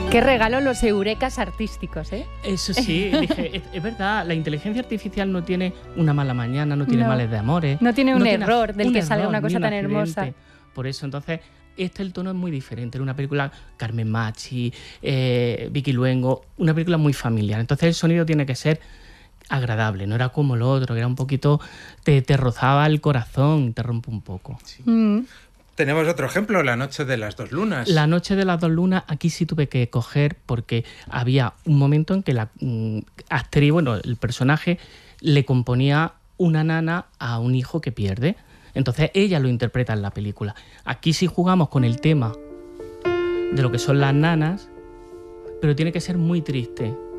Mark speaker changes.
Speaker 1: Qué regalo los eurekas artísticos, ¿eh?
Speaker 2: Eso sí, dije, es verdad, la inteligencia artificial no tiene una mala mañana, no tiene males de amores.
Speaker 1: No tiene un error del que salga una cosa tan
Speaker 2: accidente.
Speaker 1: hermosa.
Speaker 2: Por eso, entonces, el tono es muy diferente. Era una película, Carmen Machi, Vicky Luengo, una película muy familiar. Entonces el sonido tiene que ser agradable, no era como lo otro, que era un poquito, te rozaba el corazón, te rompe un poco.
Speaker 3: Sí. Tenemos otro ejemplo, La noche de las dos lunas.
Speaker 2: La noche de las dos lunas, aquí sí tuve que coger porque había un momento en que la actriz, bueno, el personaje le componía una nana a un hijo que pierde. Entonces ella lo interpreta en la película. Aquí sí jugamos con el tema de lo que son las nanas, pero tiene que ser muy triste.